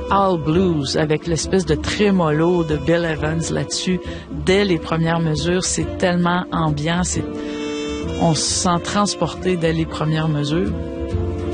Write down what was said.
All Blues avec l'espèce de trémolo de Bill Evans là-dessus. Dès les premières mesures, c'est tellement ambiant, on se sent transporté dès les premières mesures.